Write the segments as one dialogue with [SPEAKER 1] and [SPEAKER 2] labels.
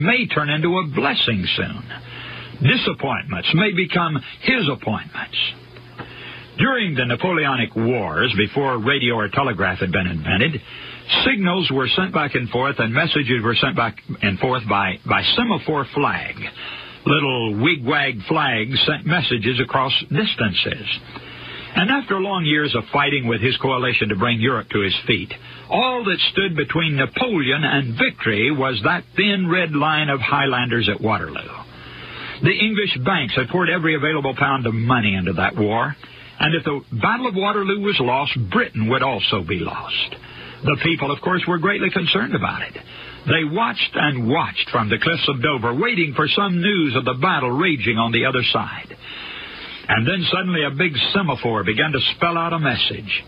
[SPEAKER 1] may turn into a blessing soon. Disappointments may become his appointments. During the Napoleonic Wars, before radio or telegraph had been invented, signals were sent back and forth, and messages were sent back and forth by semaphore flag. Little wigwag flags sent messages across distances. And after long years of fighting with his coalition to bring Europe to his feet, all that stood between Napoleon and victory was that thin red line of Highlanders at Waterloo. The English banks had poured every available pound of money into that war, and if the Battle of Waterloo was lost, Britain would also be lost. The people, of course, were greatly concerned about it. They watched and watched from the cliffs of Dover, waiting for some news of the battle raging on the other side. And then suddenly a big semaphore began to spell out a message.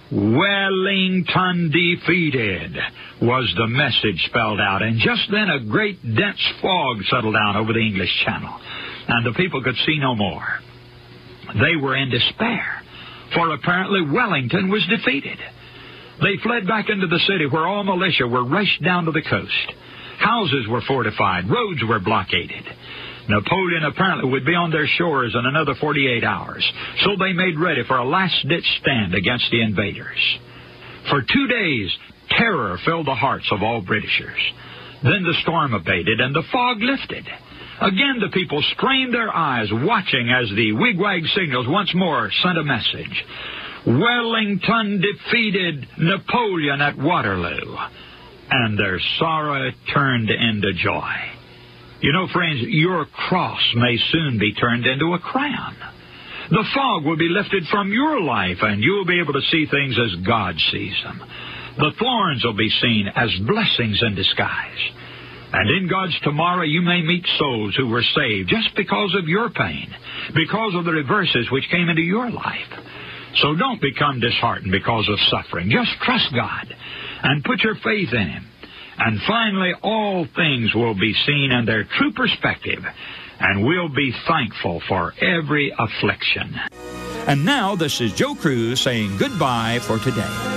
[SPEAKER 1] Wellington defeated was the message spelled out. And just then a great dense fog settled down over the English Channel, and the people could see no more. They were in despair, for apparently Wellington was defeated. They fled back into the city, where all militia were rushed down to the coast. Houses were fortified, roads were blockaded. Napoleon apparently would be on their shores in another 48 hours, so they made ready for a last-ditch stand against the invaders. For 2 days, terror filled the hearts of all Britishers. Then the storm abated and the fog lifted. Again the people strained their eyes, watching as the wigwag signals once more sent a message. Wellington defeated Napoleon at Waterloo. And their sorrow turned into joy. You know, friends, your cross may soon be turned into a crown. The fog will be lifted from your life, and you'll be able to see things as God sees them. The thorns will be seen as blessings in disguise. And in God's tomorrow, you may meet souls who were saved just because of your pain, because of the reverses which came into your life. So don't become disheartened because of suffering. Just trust God and put your faith in Him. And finally, all things will be seen in their true perspective, and we'll be thankful for every affliction.
[SPEAKER 2] And now, this is Joe Cruz saying goodbye for today.